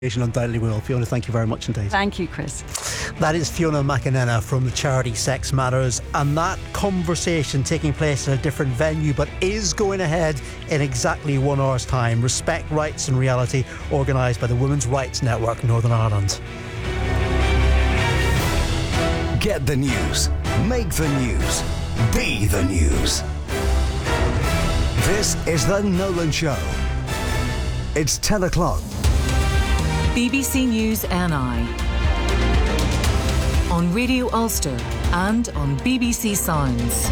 Undoubtedly will. Fiona, thank you very much indeed. Thank you, Chris. That is Fiona McEnena from the charity Sex Matters, and that conversation taking place in a different venue but is going ahead in exactly 1 hour's time. Respect Rights and Reality, organised by the Women's Rights Network Northern Ireland. Get the news, make the news, be the news. This is The Nolan Show. It's 10 o'clock. BBC News NI on Radio Ulster and on BBC Sounds.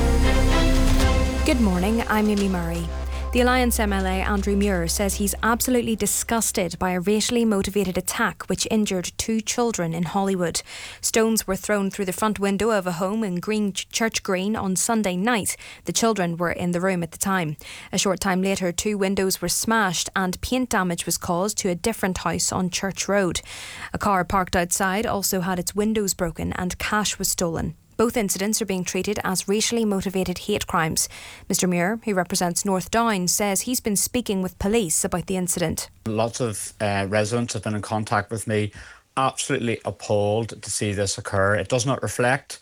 Good morning, I'm Amy Murray. The Alliance MLA Andrew Muir says he's absolutely disgusted by a racially motivated attack which injured 2 children in Hollywood. Stones were thrown through the front window of a home in Church Green on Sunday night. The children were in the room at the time. A short time later, 2 windows were smashed and paint damage was caused to a different house on Church Road. A car parked outside also had its windows broken and cash was stolen. Both incidents are being treated as racially motivated hate crimes. Mr Muir, who represents North Down, says he's been speaking with police about the incident. Lots of residents have been in contact with me, absolutely appalled to see this occur. It does not reflect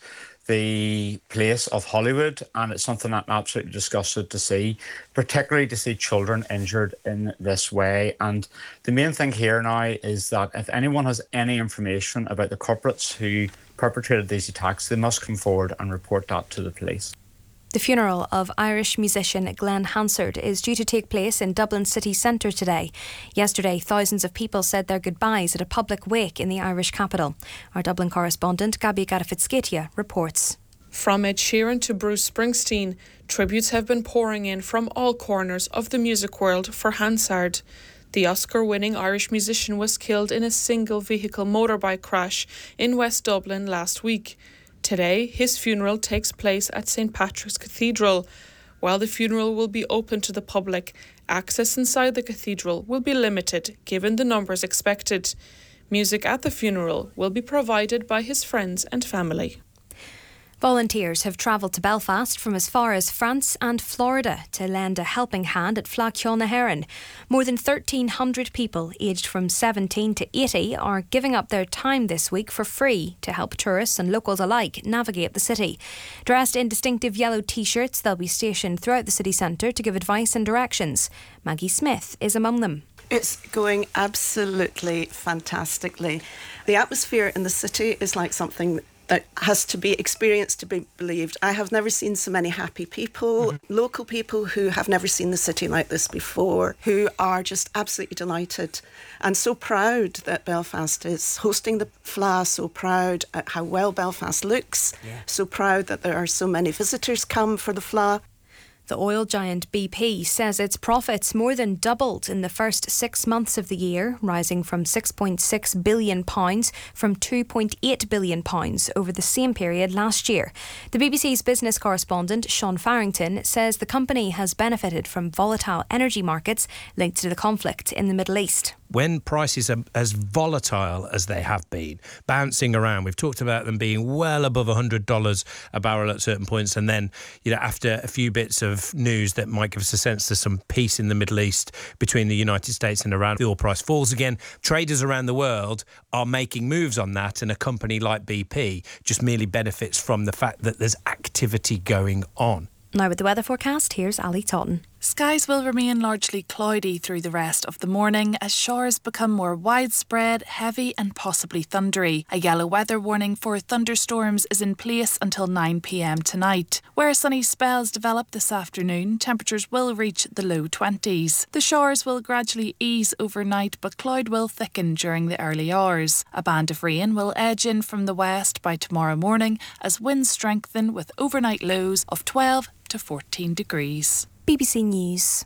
the place of Hollywood, and it's something I'm absolutely disgusted to see, particularly to see children injured in this way. And the main thing here now is that if anyone has any information about the culprits who perpetrated these attacks, they must come forward and report that to the police. The funeral of Irish musician Glenn Hansard is due to take place in Dublin city centre today. Yesterday, thousands of people said their goodbyes at a public wake in the Irish capital. Our Dublin correspondent Gabby Garafitsketia reports. From Ed Sheeran to Bruce Springsteen, tributes have been pouring in from all corners of the music world for Hansard. The Oscar-winning Irish musician was killed in a single-vehicle motorbike crash in West Dublin last week. Today, his funeral takes place at St Patrick's Cathedral. While the funeral will be open to the public, access inside the cathedral will be limited given the numbers expected. Music at the funeral will be provided by his friends and family. Volunteers have travelled to Belfast from as far as France and Florida to lend a helping hand at Fleadh na hÉireann. More than 1,300 people aged from 17 to 80 are giving up their time this week for free to help tourists and locals alike navigate the city. Dressed in distinctive yellow t-shirts, they'll be stationed throughout the city centre to give advice and directions. Maggie Smith is among them. It's going absolutely fantastically. The atmosphere in the city is like something that has to be experienced to be believed. I have never seen so many happy people, local people who have never seen the city like this before, who are just absolutely delighted and so proud that Belfast is hosting the Fleadh, so proud at how well Belfast looks, so proud that there are so many visitors come for the Fleadh. The oil giant BP says its profits more than doubled in the first 6 months of the year, rising from £6.6 billion from £2.8 billion over the same period last year. The BBC's business correspondent Sean Farrington says the company has benefited from volatile energy markets linked to the conflict in the Middle East. When prices are as volatile as they have been, bouncing around, we've talked about them being well above $100 a barrel at certain points, and then, after a few bits of news that might give us a sense there's some peace in the Middle East between the United States and Iran, the oil price falls again. Traders around the world are making moves on that, and a company like BP just merely benefits from the fact that there's activity going on. Now with the weather forecast, here's Ali Totten. Skies will remain largely cloudy through the rest of the morning as showers become more widespread, heavy and possibly thundery. A yellow weather warning for thunderstorms is in place until 9 p.m. tonight. Where sunny spells develop this afternoon, temperatures will reach the low 20s. The showers will gradually ease overnight, but cloud will thicken during the early hours. A band of rain will edge in from the west by tomorrow morning as winds strengthen with overnight lows of 12 to 14 degrees. BBC News.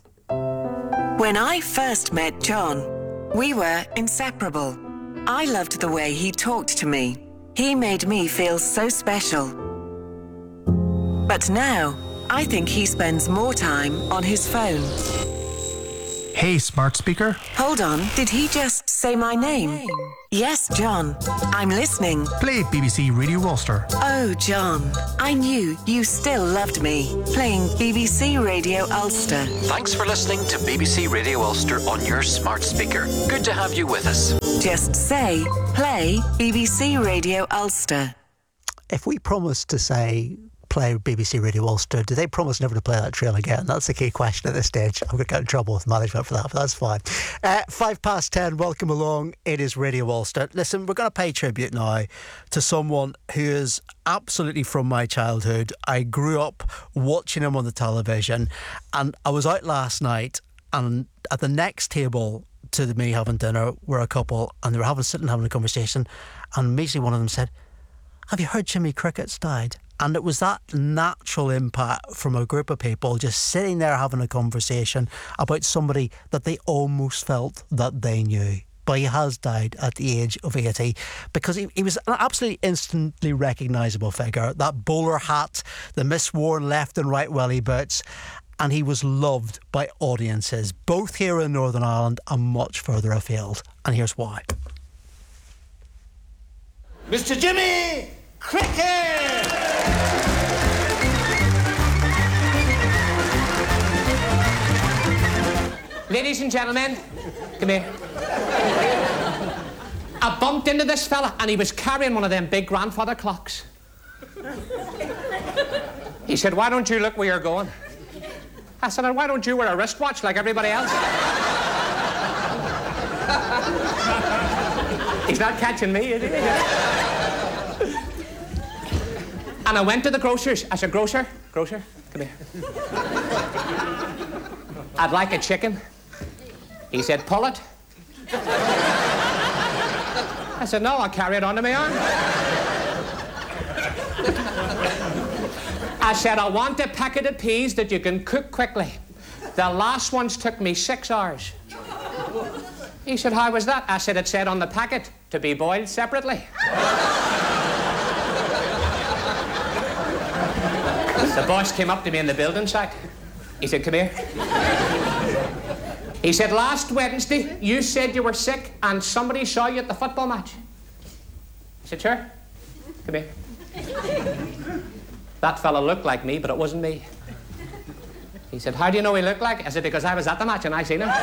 When I first met John, we were inseparable. I loved the way he talked to me. He made me feel so special. But now, I think he spends more time on his phone. Hey, smart speaker. Hold on, did he just say my name? Yes, John. I'm listening. Play BBC Radio Ulster. Oh, John, I knew you still loved me. Playing BBC Radio Ulster. Thanks for listening to BBC Radio Ulster on your smart speaker. Good to have you with us. Just say, play BBC Radio Ulster. If we promise to say play BBC Radio Ulster, do they promise never to play that trail again? That's the key question at this stage. I'm going to get in trouble with management for that, but that's fine. 10:05, welcome along. It is Radio Ulster. Listen, we're going to pay tribute now to someone who is absolutely from my childhood. I grew up watching him on the television, and I was out last night, and at the next table to me having dinner were a couple, and they were sitting having a conversation, and immediately one of them said, "Have you heard Jimmy Cricket's died?" And it was that natural impact from a group of people just sitting there having a conversation about somebody that they almost felt that they knew. But he has died at the age of 80 because he was an absolutely instantly recognisable figure. That bowler hat, the misworn left and right welly boots. And he was loved by audiences, both here in Northern Ireland and much further afield. And here's why. Mr. Jimmy Cricket! Ladies and gentlemen, come here. I bumped into this fella and he was carrying one of them big grandfather clocks. He said, "Why don't you look where you're going?" I said, "And why don't you wear a wristwatch like everybody else?" He's not catching me, is he? And I went to the grocer's. I said, grocer, come here. I'd like a chicken. He said, pull it. I said, no, I'll carry it onto my arm. I said, I want a packet of peas that you can cook quickly. The last ones took me 6 hours. He said, how was that? I said, it said on the packet, to be boiled separately. The boss came up to me in the building site. He said, come here. He said, last Wednesday, you said you were sick and somebody saw you at the football match. I said, sure. Come here. That fella looked like me, but it wasn't me. He said, how do you know he looked like? I said, because I was at the match and I seen him.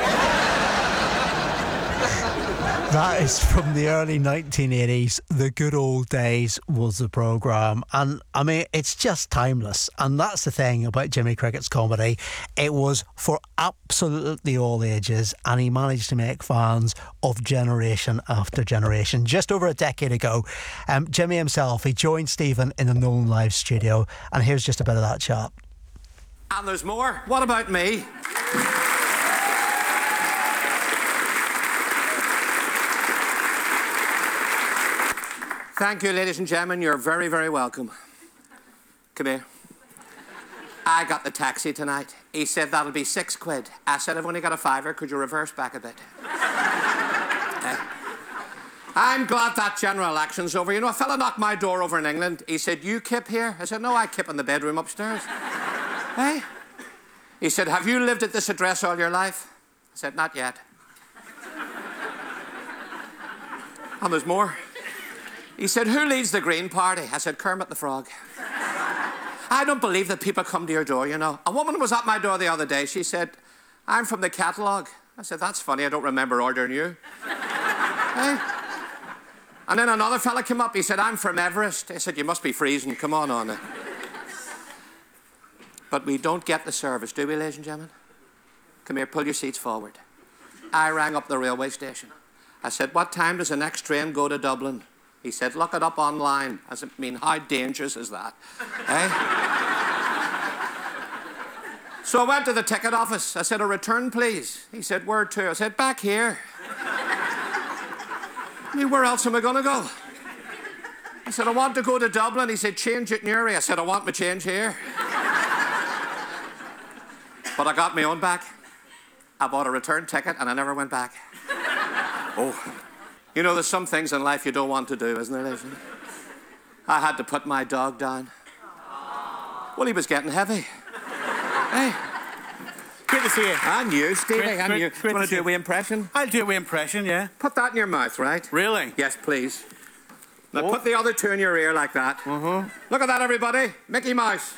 That is from the early 1980s. The Good Old Days was the programme. And, I mean, it's just timeless. And that's the thing about Jimmy Cricket's comedy. It was for absolutely all ages, and he managed to make fans of generation after generation. Just over a decade ago, Jimmy himself, he joined Stephen in the Nolan Live studio. And here's just a bit of that chat. And there's more. What about me? Thank you, ladies and gentlemen. You're very, very welcome. Come here. I got the taxi tonight. He said that'll be £6. I said, I've only got a fiver. Could you reverse back a bit? I'm glad that general election's over. You know, a fella knocked my door over in England. He said, you kip here? I said, no, I kip in the bedroom upstairs. Hey? He said, have you lived at this address all your life? I said, not yet. And there's more. He said, who leads the Green Party? I said, Kermit the Frog. I don't believe that people come to your door, you know. A woman was at my door the other day. She said, I'm from the catalogue. I said, that's funny. I don't remember ordering you. Hey? And then another fella came up. He said, I'm from Everest. I said, you must be freezing. Come on it. But we don't get the service, do we, ladies and gentlemen? Come here, pull your seats forward. I rang up the railway station. I said, what time does the next train go to Dublin? He said, look it up online. I said, how dangerous is that? Eh? So I went to the ticket office. I said, a return, please. He said, where to? I said, back here. I mean, where else am I going to go? I said, I want to go to Dublin. He said, change at Newry. I said, I want my change here. But I got my own back. I bought a return ticket and I never went back. Oh. You know, there's some things in life you don't want to do, isn't there, ladies? I had to put my dog down. Well, he was getting heavy. Hey. Great to see you. And you, Stevie. And you. Great Want to do a wee impression? I'll do a wee impression, yeah. Put that in your mouth, right? Really? Yes, please. Now put the other two in your ear like that. Look at that, everybody. Mickey Mouse.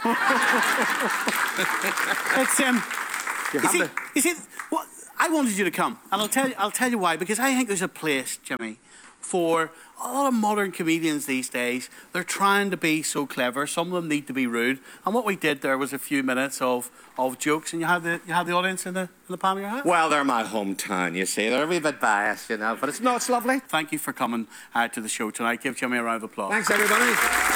It's you see, what I wanted you to come, and I'll tell you why. Because I think there's a place, Jimmy, for a lot of modern comedians these days. They're trying to be so clever. Some of them need to be rude. And what we did there was a few minutes of jokes, and you have the audience in the palm of your hand. Well, they're my hometown, you see. They're a wee bit biased, you know, but it's lovely. Thank you for coming to the show tonight. Give Jimmy a round of applause. Thanks, everybody.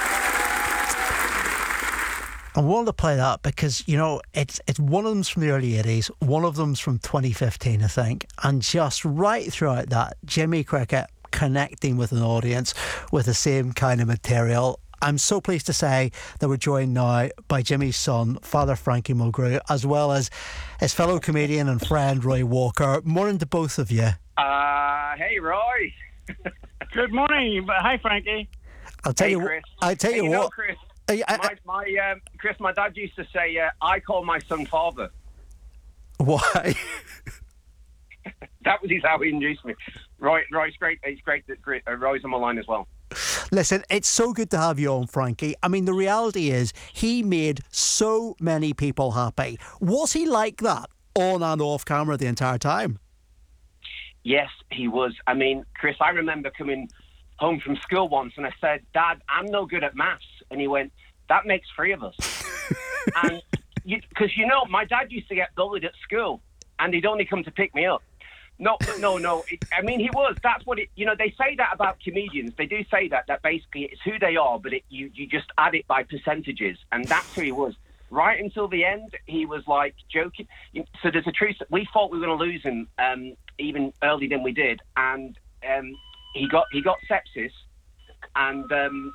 I wanted to play that because, you know, it's one of them's from the early 80s, one of them's from 2015, I think, and just right throughout that, Jimmy Cricket connecting with an audience with the same kind of material. I'm so pleased to say that we're joined now by Jimmy's son, Father Frankie Mulgrew, as well as his fellow comedian and friend, Roy Walker. Morning to both of you. Hey, Roy. Good morning. Hi, Frankie. I'll tell you what. Chris, Chris, my dad used to say, I call my son father. Why? That was how he introduced me. Roy's great. It's great that Roy's on my line as well. Listen, it's so good to have you on, Frankie. I mean, the reality is he made so many people happy. Was he like that on and off camera the entire time? Yes, he was. I mean, Chris, I remember coming home from school once and I said, Dad, I'm no good at maths. And he went, that makes three of us. And because, my dad used to get bullied at school and he'd only come to pick me up. No. I mean, he was. That's what they say that about comedians. They do say that basically it's who they are, but you just add it by percentages. And that's who he was. Right until the end, he was like joking. So there's a truth. We thought we were going to lose him even earlier than we did. And he got sepsis. And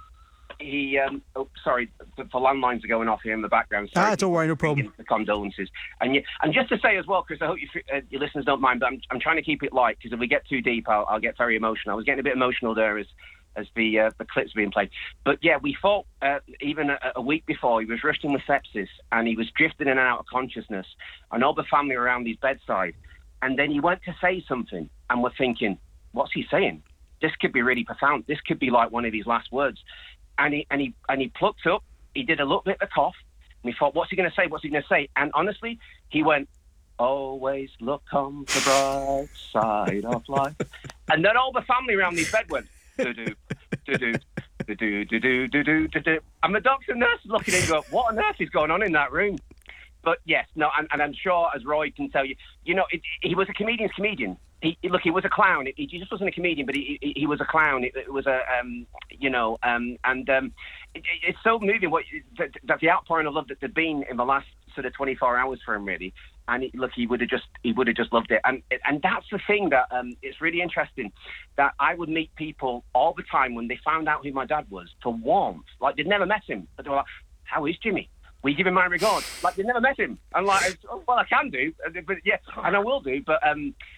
sorry, the landlines are going off here in the background. Sorry, don't worry, no problem. The condolences. And just to say as well, Chris, I hope your listeners don't mind, but I'm trying to keep it light because if we get too deep, I'll get very emotional. I was getting a bit emotional there as the clips being played. But yeah, we thought even a week before he was rushed in with sepsis and he was drifting in and out of consciousness, and all the family were around his bedside. And then he went to say something, and we're thinking, what's he saying? This could be really profound. This could be like one of his last words. And he plucked up. He did a little bit of a cough. And we thought, what's he going to say? What's he going to say? And honestly, he went, always look on the bright side of life. And then all the family around his bed went, do-do, do-do, do-do, do-do, do-do, do-do. And the doctor and nurse looking in and go, what on earth is going on in that room? But yes, no, and I'm sure, as Roy can tell you, he was a comedian's comedian. He was a clown. He just wasn't a comedian, but he was a clown. It was it's so moving that the outpouring of love that there'd been in the last sort of 24 hours for him, really. And he would have just loved it. And that's the thing that it's really interesting that I would meet people all the time when they found out who my dad was for warmth. Like they'd never met him, but they were like, "How is Jimmy? Will you give him my regards?" Like they'd never met him. And like, well, I can do, but yeah, and I will do, but.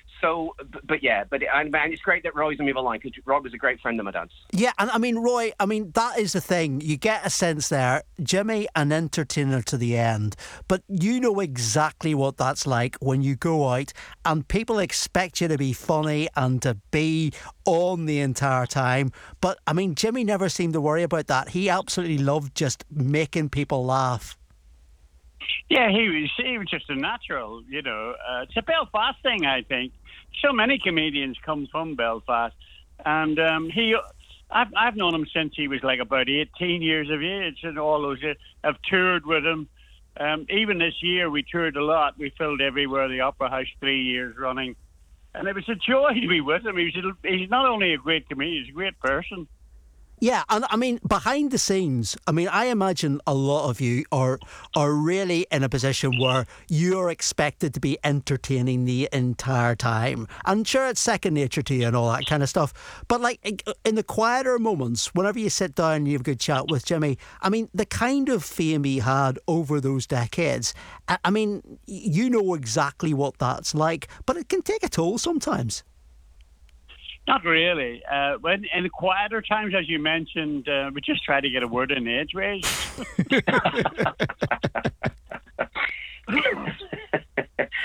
And it's great that Roy's on the other line because Roy was a great friend of my dad's. Yeah, and I mean, Roy, that is the thing. You get a sense there, Jimmy, an entertainer to the end, but you know exactly what that's like when you go out and people expect you to be funny and to be on the entire time. But, I mean, Jimmy never seemed to worry about that. He absolutely loved just making people laugh. Yeah, he was just a natural, It's a Belfast thing, I think. So many comedians come from Belfast, and I've known him since he was like about 18 years of age, and all those years. I've toured with him. Even this year, we toured a lot. We filled everywhere, the Opera House 3 years running, and it was a joy to be with him. He's not only a great comedian, he's a great person. Yeah, and I mean, behind the scenes, I imagine a lot of you are really in a position where you're expected to be entertaining the entire time. And sure, it's second nature to you and all that kind of stuff. But like in the quieter moments, whenever you sit down and you have a good chat with Jimmy, the kind of fame he had over those decades, you know exactly what that's like, but it can take a toll sometimes. Not really. When in the quieter times, as you mentioned, we just try to get a word in edgeways.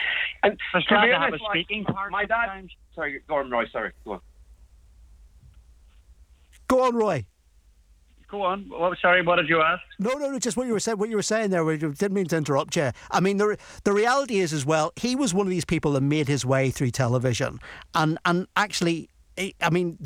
And I was to glad be to have honest, a speaking part. my dad. sometimes. Sorry, go on, Roy. Sorry, go on. Go on, Roy. Go on. Sorry, what did you ask? No, just what you were saying there. We didn't mean to interrupt you. I mean, the reality is as well, he was one of these people that made his way through television, and actually, I mean,